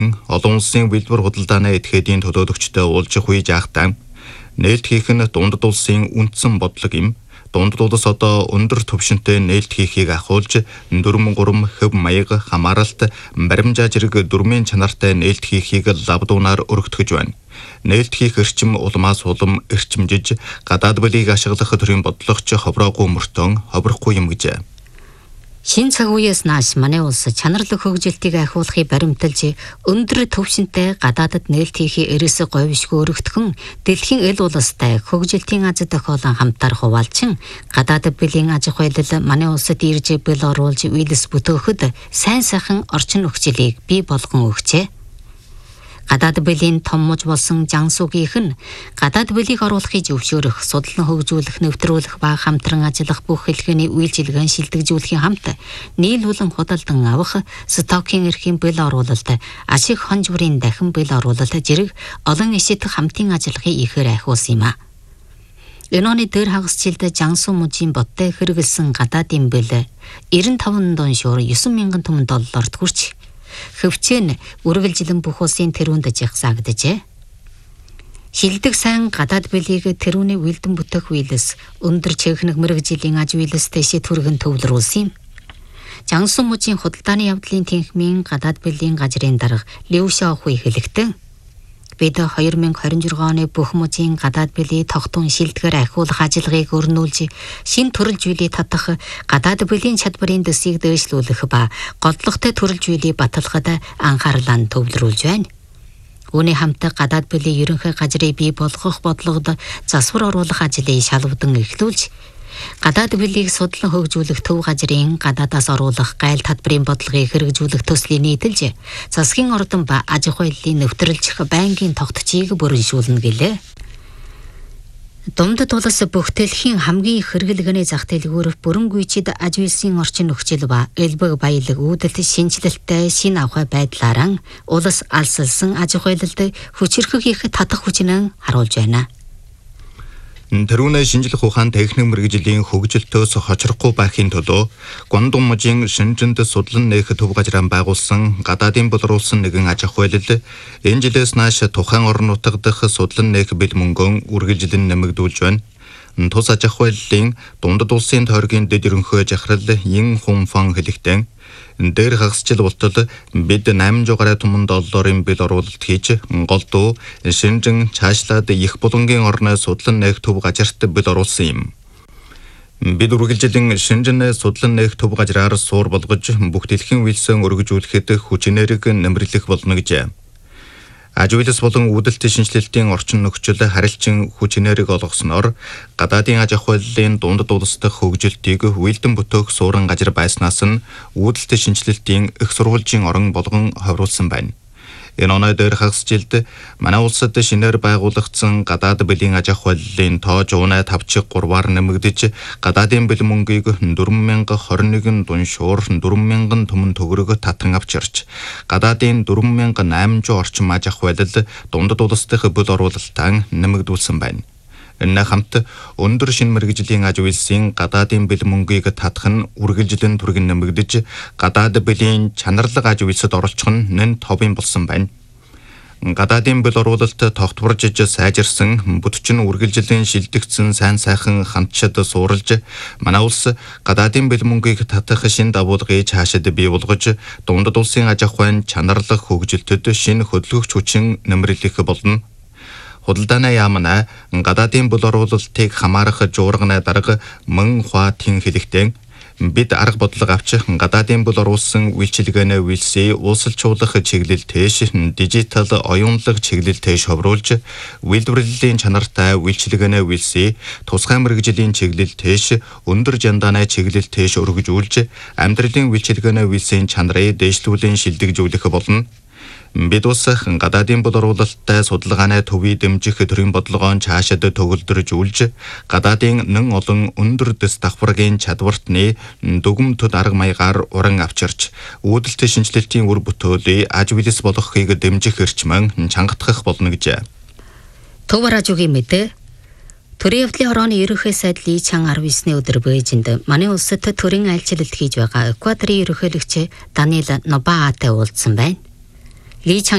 олон улсын бэлбэр худалдааны этгээдийн төлөөлөгчтэй уулзах үе жаахтаа нээлт хийх нь дундад улсын үндсэн бодлого юм. Дундад улс одоо өндөр түвшинтэй нээлт хийхийг ахуулж 4-3 хөв маяг хамааралт баримжаа зэрэг дөрмийн чанартай нээлт хийхийг лавдуунаар өргөтгөж байна. Нээлт хийх эрчим улмаас улам эрчимжиж гадаад бүлийг ашиглах төрийн бодлогоч ховроогүй мөртөн ховрохгүй юм гэж. Шин цаг үеэс нааш манай улс чанарлаг хөгжилтийг ахиулахыг баримталж өндөр түвшинтэй гадаадд нээлт хийхээ эрээс говьшгүй өргөтгөн дэлхийн эл улстай хөгжилтийн аз тохиолон хамтаар хуваалчин гадаад бүлийн аж ахуйлал манай улсад ирж бэл оруулж үйлс бүтөөхөд сайн сайхан орчин нөхцөлийг бий болгон өгчээ. Гадаад бүлийн том муж болсон Жансугийнх нь гадаад бүлийг оруулахыг зөвшөөрөх, судлан хөгжүүлэх, нэвтрүүлэх ба хамтран ажиллах бүх хэлхээний үйлчилгээн шилдэгжүүлэхийн хамт нийлүүлэн худалдан авах, стокийн эрхийн бэл оруулалт, ашиг хон зүрийн дахин бэл оруулалт зэрэг олон эсэт хамтын ажиллахыг ихээр ахиулсан юм а. Энэ оны дээр хагасжилд Жансу мужийн боттой хэрэгэлсэн гадаадын бэл 95 дон шуур 9,000 том долларт хүрч хөвчэн үргэлжилэн бүх улсын тэрүүнд жигсаагдажээ. Шилдэг сайн гадаад бэлийг тэрүүний үйлдэн бүтэх үйлс өндөр чехнэг мэрэгжлийн аж үйлстэй шийдвэргэн төвлөрүүлсэн юм. Жансу мужийн худалдааны явдлын тэнхмийн гадаад бэлийн газрын дарга Лю Шаохуй хэлэхдээ бид 2026 оны бүх мужийн гадаад бэлийг тогтун шилдгээр ахиулах ажиллагааг өрнүүлж, шин төрөлж үйлийг татах, гадаад бэлийн чадварын дэсийг дээшлүүлэх ба голдлоготой төрөлж үйлийг баталгахад анхаарлаа төвлөрүүлж байна. Үүний хамт гадаад бэлийн ерөнхий газрыг бий болгох бодлогод засвар оруулах ажлыг шалвдан эхлүүлж, гадаад бэлийг судлан хөгжүүлэх төв газрын гадаадаас оруулах гайл татварын бодлогыг хэрэгжүүлэх төслийн нийтэлж, засгийн ордон ба аж ахуйллыг нэвтрүүлжих байнгын тогтцыг бүрэншүүлнэ гэлээ. Дундад улс бүхтэлхийн хамгийн их хэрэглэгээний зах дэлгүүр бүрэн гүйцэд аж үйлсийн орчин нөхцөл ба элбэг баялаг үүдэлт шинжилэлтэй шин авах байдлаараа улс алсалсан аж ахуйлалд хүчирхэг их татах хүчнэн харуулж байна. Тэрүүнээ шинжлэх ухаан техник мэргэжлийн хөгжилтөөс хочрохгүй байхын төлөө Гуандун мужийн Шэнжэнд судлан нээх төв газраа байгуулсан гадаадын болруулсан нэгэн аж ахуйлал энэ жилээс нааш тухайн орон нутаг дахь судлан нээх бэл мөнгөн үргэлжлэн нэмэгдүүлж байна. Тус аж ахуйллын дундад улсын тойргийн дэд ерөнхий жахрал Ин Хун Фан хэлэхдээ дээр хагасчил болтол бид 800 гаруй түмэн долларын бэл оруулалт хийж голдуу Шэнжэн цаашлаад их булангийн орны судлан нээх төв газарт бэл оруулсан юм. Бид үргэлжлэн Шэнжэнэ судлан нээх төв газраар суур болгож бүх дэлхийн үйлсэн өргөжүүлэхэд хүч энерги нэмэрлэх болно гэж. Аж үйлс болон үүдэлт шинжилэлтийн орчин нөхцөл харилцан хүч энерги олгосноор гадаадын аж ахуйллын дундад улс дахь хөгжилтийг үйлдэн бүтөөх суурин газар байснаас нь үүдэлт шинжилэлтийн их сурвалжийн орон болгон ховруулсан байна. Энэ оноо дээр хагасжилд манай улсад шинээр байгуулагдсан гадаад бэлийн аж ахуйллын тоо 153-аар нэмэгдэж гадаадын бэл мөнгийг 4021 дун шуур 4000 түмэн төгрөг татан авчирч гадаадын 4800 орчим аж ахуйлал дундад улс дахь бэл оруулалтаа нэмэгдүүлсэн байна. Энэ хамт өндөр шин мэргэжлийн аж үйлсийн гадаадын бэл мөнгийг татах нь үргэлжлэн түргэн нэмэгдэж гадаад бэлийн чанарлаг аж үйлсэд оролцох нь нэн товын болсон байна. Гадаадын бэл оруулалт тогтворж сайжирсан бүтчин үргэлжлэн шилдэгдсэн сайн сайхан хамтчад суурилж манай улс гадаадын бэл мөнгийг татах шин дагуулгыг цаашид бий болгож дундад улсын аж ахуйн чанарлаг хөгжилтөд шин хөдөлгөгч хүчин нэмэрлэх болно. Худалдааны яамна гадаадын бэл оруулалтыг хамаарах жуурганы дарга Мөн Хуа Тин хэлэхдээ бид арга бодлого авч гадаадын бэл оруулсан үйлчилгээний үйлсээ уусалжуулах чиглэл тэш дижитал оюунлаг чиглэл тэш ховруулж үйлдвэрлэлийн чанартай үйлчилгээний үйлсээ тусгай мэргэжлийн чиглэл тэш өндөр жандааны чиглэл тэш өргөжүүлж амьдралын үйлчилгээний үйлсийн чанарыг дээшлүүлэн шилдэгжүүлэх болно. Бид ус гадаадын бэл оруулалттай судалгааны төвийг дэмжих төрийн бодлогоон цаашид төгөлдржүүлж гадаадын нэн олон өндөр дэс давхаргийн чадвартны дүгмтөд арга маягаар уран авчирч үүдэлт шинжилэлтийн үр бүтээлийг аж үйлс болгохыг дэмжих эрчмэн чангатгах болно гэж. Төв радиогийн мэдээ төрийн явдлын хорооны ерөнхий сайд Ли Чан 19-ны өдөр Бээжинд манай улсад төрийн айлчлалт хийж байгаа Эквадорын ерөнхийлөгч Даниэл Нобаатай уулзсан байна. Ли Чан